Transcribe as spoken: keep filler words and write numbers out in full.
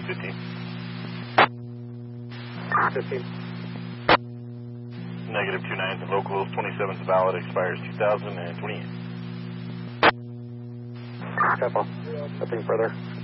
fifteen. fifteen. Negative two nines and locals, twenty-seven's valid, expires two thousand twenty-eight. Capo. Nothing further.